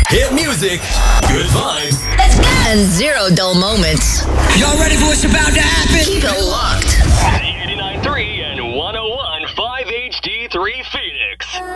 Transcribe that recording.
Hit music, good vibes. Let's go! And zero dull moments. Y'all ready for what's about to happen? Keep it locked. Z89.3 and 101.5 HD3 Phoenix.